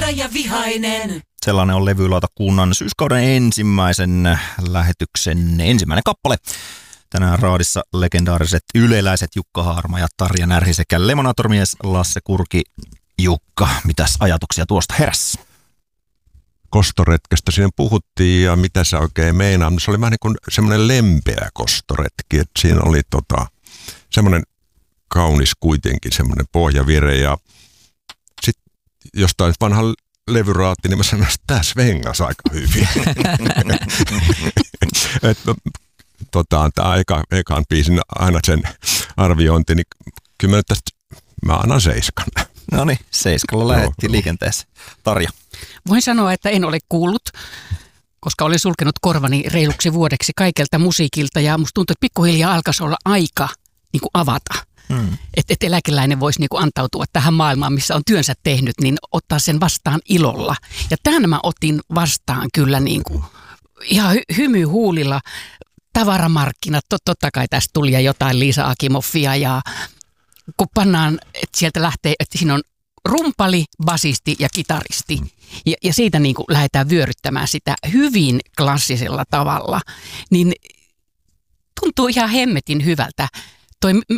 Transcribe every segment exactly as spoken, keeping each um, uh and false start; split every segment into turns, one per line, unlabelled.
Laiha ja vihainen.
Sellainen on levylautakunnan syyskauden ensimmäisen lähetyksen ensimmäinen kappale. Tänään raadissa legendaariset yleläiset Jukka Haarma ja Tarja Närhi sekä Lemonatormies Lasse Kurki. Jukka, mitäs ajatuksia tuosta heräsi?
Kostoretkestä siinä puhuttiin ja mitä se oikein meinaa. Se oli vähän niin kuin semmoinen lempeä kostoretki, että siinä oli tota, semmoinen kaunis kuitenkin semmoinen pohjavire ja sitten jostain vanha levyraatti, niin mä sanoin, että tämä svengas aika hyvin. Et, tota, tämä eka, ekan biisin aina sen arviointi, niin kyllä mä, tästä, mä annan seiskan.
No niin, seiskalla lähdettiin liikenteeseen. Tarja.
Voin sanoa, että en ole kuullut, koska olen sulkenut korvani reiluksi vuodeksi kaikelta musiikilta ja musta tuntuu, että pikkuhiljaa alkaisi olla aika niin kuin avata. Hmm. Että et eläkeläinen voisi niin kuin antautua tähän maailmaan, missä on työnsä tehnyt, niin ottaa sen vastaan ilolla. Ja tämän mä otin vastaan kyllä niin kuin ihan hy- hymyhuulilla. Tavaramarkkinat, tot, totta kai tästä tuli ja jotain Liisa Akimoffia ja kun pannaan, että sieltä lähtee, että siinä on rumpali, basisti ja kitaristi. Ja, ja siitä niin kuin lähdetään vyöryttämään sitä hyvin klassisella tavalla. Niin tuntuu ihan hemmetin hyvältä. Toi, m-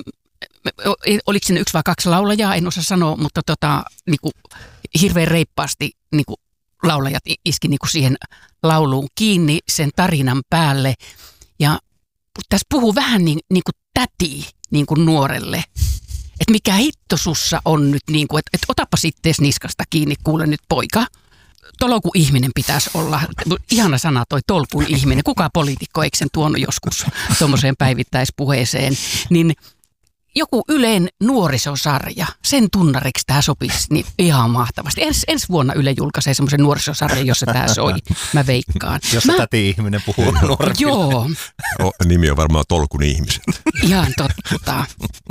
m- oliko siinä yksi vai kaksi laulajaa, en osaa sanoa, mutta tota, niin kuin hirveän reippaasti niin kuin laulajat iski niin kuin siihen lauluun kiinni sen tarinan päälle. Ja tässä puhuu vähän niin, niin kuin täti niin kuin nuorelle. Että mikä hitto sussa on nyt, niin kuin, että, että otapa sitten niskasta kiinni, kuule nyt poika. Tolku ihminen pitäisi olla, ihana sana toi tolkun ihminen. Kuka poliitikko eikö sen tuonut joskus tuommoiseen päivittäispuheeseen, niin joku Ylen nuorisosarja, sen tunnariksi tämä sopisi niin ihan mahtavasti. Ens, ensi vuonna Yle julkaisee semmoisen nuorisosarjan, jossa tämä soi, mä veikkaan.
Jos
mä,
täti ihminen puhuu nuoremmille.
Joo.
Oh, nimi on varmaan Tolkun ihmiset.
Ihan totta.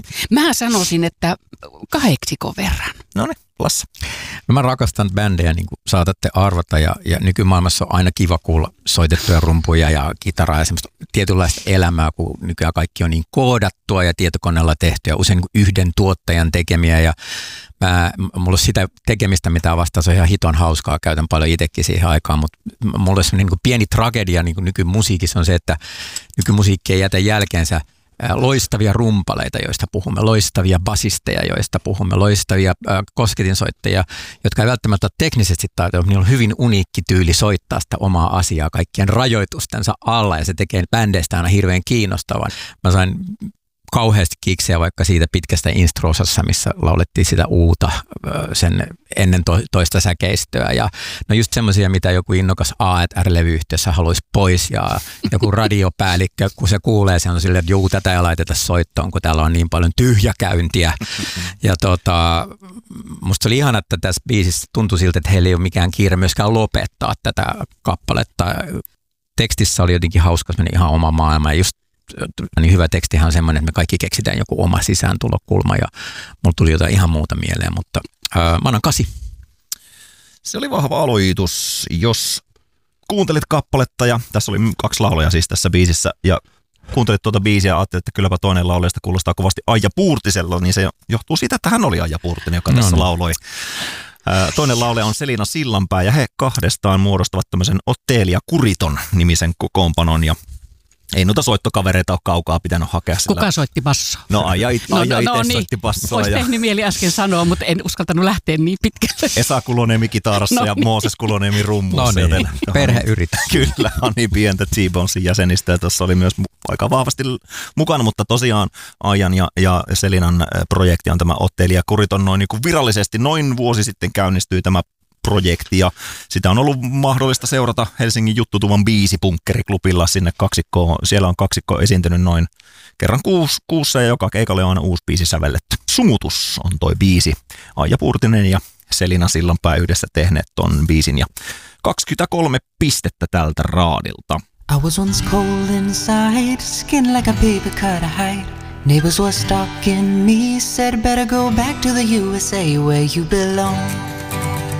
Mä sanoisin, että kahdeksiko verran.
No niin, Lasse.
No mä rakastan bändejä, niin kuin saatatte arvata, ja, ja nykymaailmassa on aina kiva kuulla soitettuja rumpuja ja kitaraa ja semmoista tietynlaista elämää, kun nykyään kaikki on niin koodattua ja tietokoneella tehtyä, usein niin kuin yhden tuottajan tekemiä, ja mä, mulla on sitä tekemistä, mitä vastaan, se on ihan hiton hauskaa, käytän paljon itsekin siihen aikaan, mutta mulla on semmoinen niin kuin pieni tragedia niin kuin nykymusiikissa on se, että nykymusiikki ei jätä jälkeensä loistavia rumpaleita, joista puhumme, loistavia basisteja, joista puhumme, loistavia äh, kosketinsoittajia, jotka ei välttämättä ole teknisesti taitoja, niillä on hyvin uniikki tyyli soittaa sitä omaa asiaa kaikkien rajoitustensa alla, ja se tekee bändeistä aina hirveän kiinnostavan. Mä sain kauheasti kiksejä vaikka siitä pitkästä instruosassa, missä laulettiin sitä uuta sen ennen to, toista säkeistöä. Ja no just semmoisia, mitä joku innokas A et R-levyyhtiössä haluaisi pois, ja joku radiopäällikkö, kun se kuulee, se on silleen, että juu, tätä ei laiteta soittoon, kun täällä on niin paljon tyhjäkäyntiä. Ja tota, musta oli ihana, että tässä biisissä tuntui siltä, että heillä ei ole mikään kiire myöskään lopettaa tätä kappaletta. Tekstissä oli jotenkin hauska, se meni ihan oma maailma, ja just niin hyvä tekstihan on semmoinen, että me kaikki keksitään joku oma sisääntulokulma, ja mulla tuli jotain ihan muuta mieleen, mutta ää, mä annan kasi.
Se oli vahva aloitus, jos kuuntelit kappaletta, ja tässä oli kaksi laulajaa siis tässä biisissä, ja kuuntelit tuota biisiä ja ajattelit, että kylläpä toinen laulajasta kuulostaa kovasti Aija Puurtisella, niin se johtuu siitä, että hän oli Aija Puurtinen, joka tässä no, no. lauloi. Ää, toinen laulaja on Selina Sillanpää, ja he kahdestaan muodostavat tämmöisen Ottelia Kuriton nimisen kokoonpanon, ja ei noita soittokavereita ole kaukaa pitänyt hakea sillä.
Kuka soitti bassoa?
No Aija,
no,
Aija
no,
itse
no,
soitti
niin.
bassoa.
Olisi
ja
tehnyt mieli äsken sanoa, mutta en uskaltanut lähteä niin pitkälle.
Esa Kuloniemi kitarassa no, ja niin. Mooses Kuloniemi rummussa.
No niin, perheyritys.
Kyllä, on niin pientä T-Bonesin jäsenistä, ja tuossa oli myös aika vahvasti mukana, mutta tosiaan Aijan ja, ja Selinan projekti on tämä Ottelia Kuriton noin niin kuin virallisesti. Noin vuosi sitten käynnistyi tämä projekti, ja sitä on ollut mahdollista seurata Helsingin Juttutuvan biisipunkkeriklubilla sinne kaksikkoon. Siellä on kaksikko esiintynyt noin kerran kuusi, kuussa, ja joka keikalle on aina uusi biisi sävelletty. Sumutus on toi biisi. Aija Puurtinen ja Selina Sillanpää yhdessä tehneet ton biisin, ja kaksikymmentäkolme pistettä tältä raadilta.
I was once cold inside, skin like a paper cut of hide. Neighbors were stalking me, said better go back to the U S A where you belong.